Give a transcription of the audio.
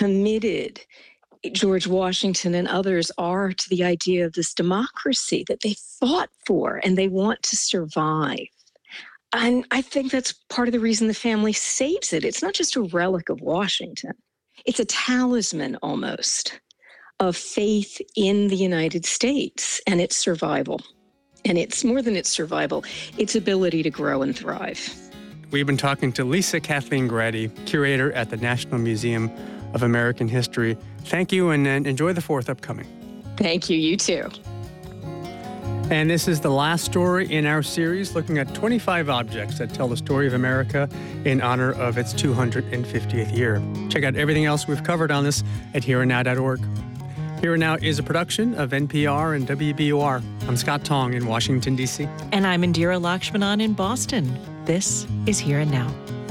committed George Washington and others are to the idea of this democracy that they fought for and they want to survive. And I think that's part of the reason the family saves it. It's not just a relic of Washington. It's a talisman almost of faith in the United States and its survival. And it's more than its survival, its ability to grow and thrive. We've been talking to Lisa Kathleen Grady, curator at the National Museum of American History. Thank you, and enjoy the 4th upcoming. Thank you. You too. And this is the last story in our series, looking at 25 objects that tell the story of America in honor of its 250th year. Check out everything else we've covered on this at hereandnow.org. Here and Now is a production of NPR and WBUR. I'm Scott Tong in Washington, D.C. And I'm Indira Lakshmanan in Boston. This is Here and Now.